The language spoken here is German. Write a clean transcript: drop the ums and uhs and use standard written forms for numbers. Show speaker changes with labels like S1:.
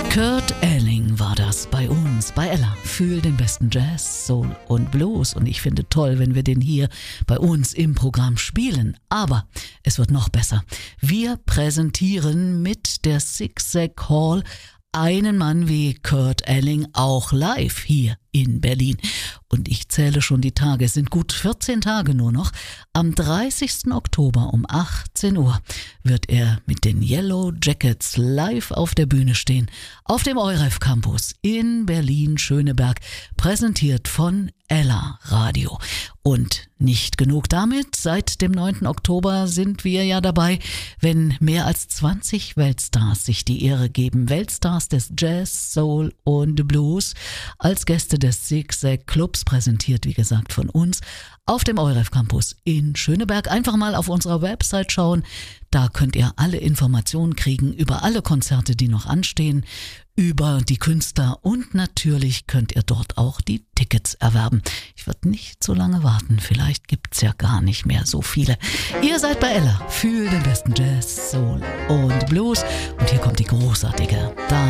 S1: Kurt Elling war das bei uns, bei Ella. Fühl den besten Jazz, Soul und Blues. Und ich finde toll, wenn wir den hier bei uns im Programm spielen. Aber es wird noch besser. Wir präsentieren mit der Zigzag Hall einen Mann wie Kurt Elling auch live hier in Berlin. Und ich zähle schon die Tage, es sind gut 14 Tage nur noch. Am 30. Oktober um 18 Uhr wird er mit den Yellow Jackets live auf der Bühne stehen, auf dem EUREF Campus in Berlin-Schöneberg, präsentiert von Ella Radio. Und nicht genug damit, seit dem 9. Oktober sind wir ja dabei, wenn mehr als 20 Weltstars sich die Ehre geben, Weltstars des Jazz, Soul und Blues, als Gäste des Zigzag Clubs, präsentiert wie gesagt von uns, auf dem EUREF Campus in Schöneberg. Einfach mal auf unserer Website schauen, da könnt ihr alle Informationen kriegen über alle Konzerte, die noch anstehen, über die Künstler und natürlich könnt ihr dort auch die Tickets erwerben. Ich würde nicht so lange warten, vielleicht gibt's ja gar nicht mehr so viele. Ihr seid bei Ella, fühlt den besten Jazz, Soul und Blues und hier kommt die großartige